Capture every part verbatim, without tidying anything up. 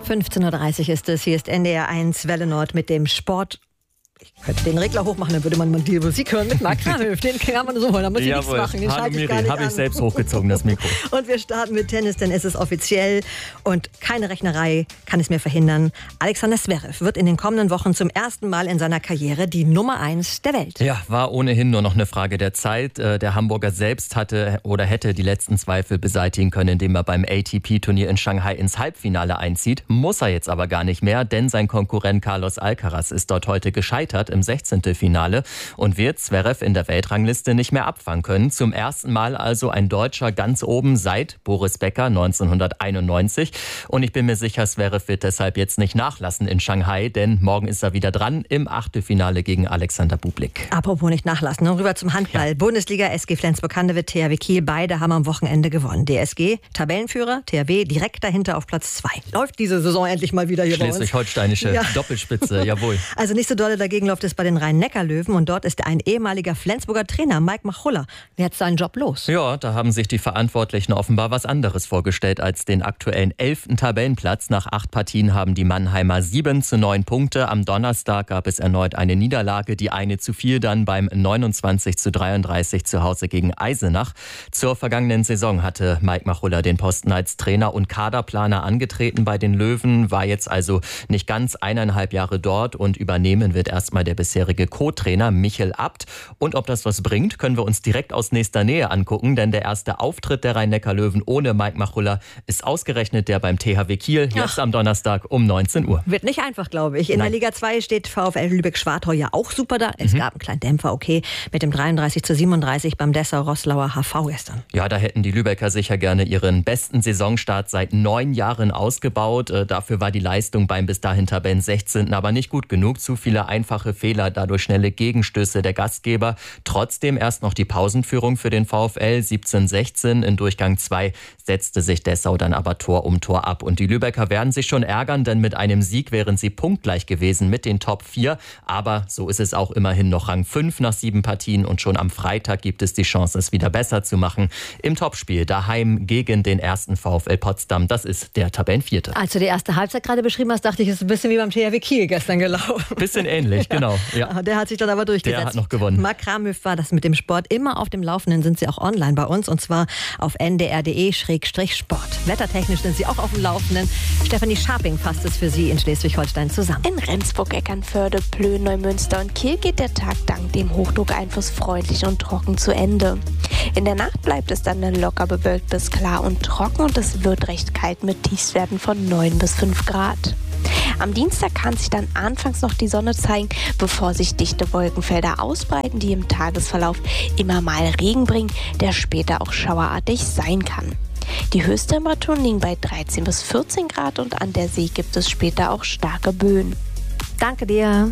fünfzehn Uhr dreißig ist es. Hier ist N D R eins Welle Nord mit dem Sport. Ich könnte den Regler hochmachen, dann würde man mal die Musik hören mit Marc Kramhöf. Den kann man so holen, da muss ich nichts machen. Den Hallo ich gar nicht habe ich an. selbst hochgezogen, das Mikro. Und wir starten mit Tennis, denn es ist offiziell und keine Rechnerei kann es mehr verhindern. Alexander Zverev wird in den kommenden Wochen zum ersten Mal in seiner Karriere die Nummer eins der Welt. Ja, war ohnehin nur noch eine Frage der Zeit. Der Hamburger selbst hatte oder hätte die letzten Zweifel beseitigen können, indem er beim A T P-Turnier in Shanghai ins Halbfinale einzieht. Muss er jetzt aber gar nicht mehr, denn sein Konkurrent Carlos Alcaraz ist dort heute gescheitert im sechzehnten Finale und wird Zverev in der Weltrangliste nicht mehr abfangen können. Zum ersten Mal also ein Deutscher ganz oben seit Boris Becker neunzehnhunderteinundneunzig. Und ich bin mir sicher, Zverev wird deshalb jetzt nicht nachlassen in Shanghai, denn morgen ist er wieder dran im Achtelfinale gegen Alexander Bublik. Apropos nicht nachlassen, rüber zum Handball. Ja. Bundesliga, S G Flensburg-Handewitt, T H W Kiel, beide haben am Wochenende gewonnen. D S G, Tabellenführer, T H W direkt dahinter auf Platz zwei. Läuft diese Saison endlich mal wieder hier bei uns. Schleswig-Holsteinische ja. Doppelspitze, jawohl. Also nicht so dolle dagegen läuft es bei den Rhein-Neckar-Löwen und dort ist ein ehemaliger Flensburger Trainer, Mike Machulla. Der hat seinen Job los. Ja, da haben sich die Verantwortlichen offenbar was anderes vorgestellt als den aktuellen elften Tabellenplatz. Nach acht Partien haben die Mannheimer sieben zu neun Punkte. Am Donnerstag gab es erneut eine Niederlage, die eine zu viel dann beim neunundzwanzig zu dreiunddreißig zu Hause gegen Eisenach. Zur vergangenen Saison hatte Mike Machulla den Posten als Trainer und Kaderplaner angetreten bei den Löwen, war jetzt also nicht ganz eineinhalb Jahre dort und übernehmen wird erstmal der bisherige Co-Trainer Michel Abt. Und ob das was bringt, können wir uns direkt aus nächster Nähe angucken, denn der erste Auftritt der Rhein-Neckar-Löwen ohne Mike Machulla ist ausgerechnet der beim T H W Kiel, jetzt Ach. am Donnerstag um neunzehn Uhr. Wird nicht einfach, glaube ich. In Nein. der Liga zwei steht VfL Lübeck-Schwartau ja auch super da. Es mhm. gab einen kleinen Dämpfer, okay, mit dem dreiunddreißig zu siebenunddreißig beim Dessau-Roßlauer H V gestern. Ja, da hätten die Lübecker sicher gerne ihren besten Saisonstart seit neun Jahren ausgebaut. Äh, dafür war die Leistung beim bis dahin Tabellen sechzehnten aber nicht gut genug. Zu viele einfache Fehler, dadurch schnelle Gegenstöße der Gastgeber. Trotzdem erst noch die Pausenführung für den VfL. siebzehn sechzehn in Durchgang zwei setzte sich Dessau dann aber Tor um Tor ab. Und die Lübecker werden sich schon ärgern, denn mit einem Sieg wären sie punktgleich gewesen mit den Top vier. Aber so ist es auch immerhin noch Rang fünf nach sieben Partien. Und schon am Freitag gibt es die Chance, es wieder besser zu machen. Im Topspiel daheim gegen den ersten VfL Potsdam. Das ist der Tabellenvierte. Als du die erste Halbzeit gerade beschrieben hast, dachte ich, es ist ein bisschen wie beim T H W Kiel gestern gelaufen. Bisschen ähnlich, ja. genau. Ja. Der hat sich dann aber durchgesetzt. Der hat noch gewonnen. Marc Kramhöf war das mit dem Sport. Immer auf dem Laufenden sind sie auch online bei uns und zwar auf n d r punkt d e Schrägstrich Sport. Wettertechnisch sind sie auch auf dem Laufenden. Stefanie Scharping fasst es für Sie in Schleswig-Holstein zusammen. In Rendsburg, Eckernförde, Plön, Neumünster und Kiel geht der Tag dank dem Hochdruckeinfluss freundlich und trocken zu Ende. In der Nacht bleibt es dann locker bewölkt bis klar und trocken und es wird recht kalt mit Tiefstwerten von neun bis fünf Grad. Am Dienstag kann sich dann anfangs noch die Sonne zeigen, bevor sich dichte Wolkenfelder ausbreiten, die im Tagesverlauf immer mal Regen bringen, der später auch schauerartig sein kann. Die Höchsttemperaturen liegen bei dreizehn bis vierzehn Grad und an der See gibt es später auch starke Böen. Danke dir.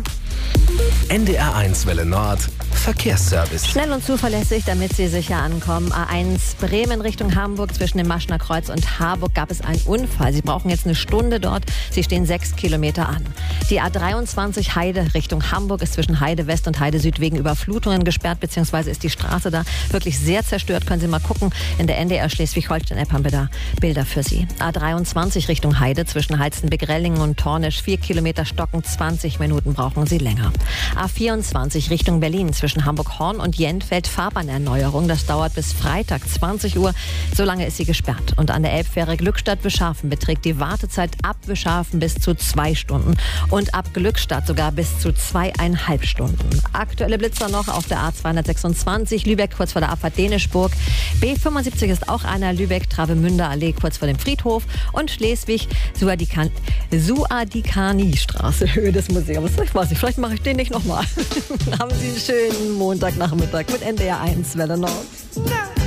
N D R eins Welle Nord Verkehrsservice. Schnell und zuverlässig, damit Sie sicher ankommen. A eins Bremen Richtung Hamburg. Zwischen dem Maschner Kreuz und Harburg gab es einen Unfall. Sie brauchen jetzt eine Stunde dort. Sie stehen sechs Kilometer an. Die A dreiundzwanzig Heide Richtung Hamburg ist zwischen Heide West und Heide Süd wegen Überflutungen gesperrt, beziehungsweise ist die Straße da wirklich sehr zerstört. Können Sie mal gucken. In der N D R Schleswig-Holstein-App haben wir da Bilder für Sie. A dreiundzwanzig Richtung Heide zwischen Heizenbeck-Rellingen und Tornisch. Vier Kilometer stocken, zwanzig Minuten brauchen Sie länger. A vierundzwanzig Richtung Berlin zwischen Hamburg-Horn und Jentfeld Fahrbahnerneuerung. Das dauert bis Freitag zwanzig Uhr. So lange ist sie gesperrt. Und an der Elbfähre Glückstadt-Bischhafen beträgt die Wartezeit ab Bischhafen bis zu zwei Stunden und ab Glückstadt sogar bis zu zweieinhalb Stunden. Aktuelle Blitzer noch auf der A zweihundertsechsundzwanzig Lübeck kurz vor der Abfahrt Dänischburg. B fünfundsiebzig ist auch einer Lübeck Travemünder Allee kurz vor dem Friedhof und Schleswig Suadikan- Suadikani-Straße Höhe des Museums. Ich weiß nicht, vielleicht mache ich den nicht nochmal. Haben Sie einen schönen Montagnachmittag mit N D R eins Welle Nord.